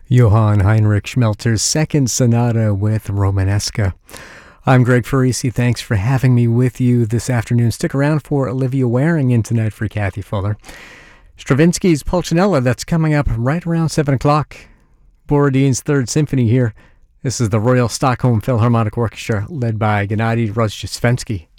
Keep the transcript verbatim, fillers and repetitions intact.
Johann Heinrich Schmelzer's Second Sonata with Romanesca. I'm Greg Farisi. Thanks for having me with you this afternoon. Stick around for Olivia Waring in tonight for Kathy Fuller. Stravinsky's Pulcinella, that's coming up right around seven o'clock. Borodin's Third Symphony here. This is the Royal Stockholm Philharmonic Orchestra, led by Gennady Rozhdestvensky.